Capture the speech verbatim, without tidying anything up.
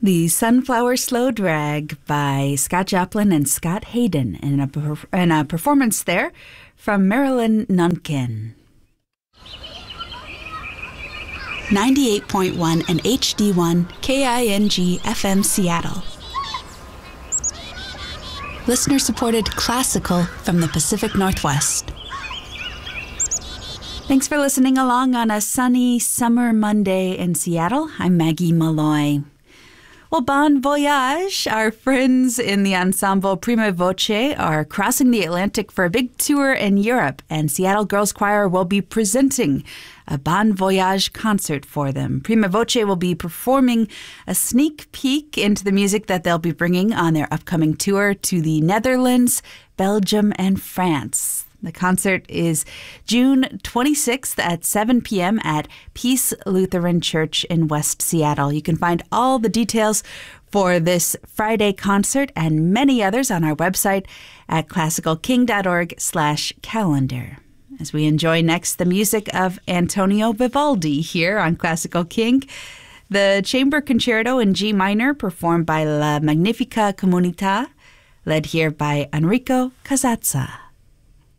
The Sunflower Slow Drag by Scott Joplin and Scott Hayden, in a, in a performance there from Marilyn Nunkin. ninety-eight point one and H D one K I N G F M Seattle. Listener-supported classical from the Pacific Northwest. Thanks for listening along on a sunny summer Monday in Seattle. I'm Maggie Malloy. Well, Bon Voyage, our friends in the ensemble Prima Voce, are crossing the Atlantic for a big tour in Europe, and Seattle Girls Choir will be presenting a Bon Voyage concert for them. Prima Voce will be performing a sneak peek into the music that they'll be bringing on their upcoming tour to the Netherlands, Belgium, and France. The concert is June twenty-sixth at seven p.m. at Peace Lutheran Church in West Seattle. You can find all the details for this Friday concert and many others on our website at classicalking.org slash calendar. As we enjoy next the music of Antonio Vivaldi here on Classical King, the Chamber Concerto in G minor performed by La Magnifica Comunità, led here by Enrico Casazza.